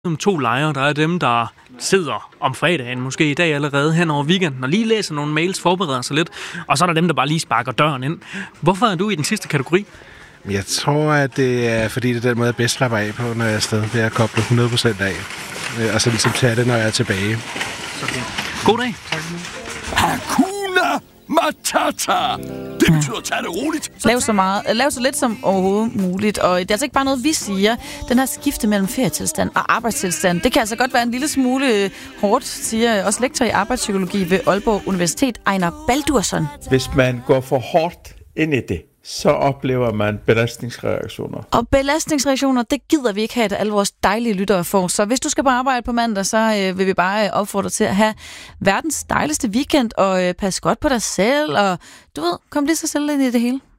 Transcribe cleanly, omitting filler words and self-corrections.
Som to lejre, der er dem, der sidder om fredagen, måske i dag allerede hen over weekenden, og lige læser nogle mails, forbereder sig lidt, og så er der dem, der bare lige sparker døren ind. Hvorfor er du i den sidste kategori? Jeg tror, at det er, fordi det er den måde, jeg bedst slapper af på, når jeg er afsted. Det er at koble 100% af, og så ligesom tage det, når jeg er tilbage. Så fint. God dag. Hakuna Matata! Det betyder at tage det roligt. Lav så lidt som overhovedet muligt, og det er altså ikke bare noget, vi siger. Den her skifte mellem ferietilstand og arbejdstilstand, det kan altså godt være en lille smule hårdt, siger også lektor i arbejdspsykologi ved Aalborg Universitet, Einar Baldursson. Hvis man går for hårdt ind i det, så oplever man belastningsreaktioner. Og belastningsreaktioner, det gider vi ikke have, at alle vores dejlige lyttere får. Så hvis du skal på arbejde på mandag, så vil vi bare opfordre til at have verdens dejligste weekend, og passe godt på dig selv, og du ved, kom lige så selv ind i det hele.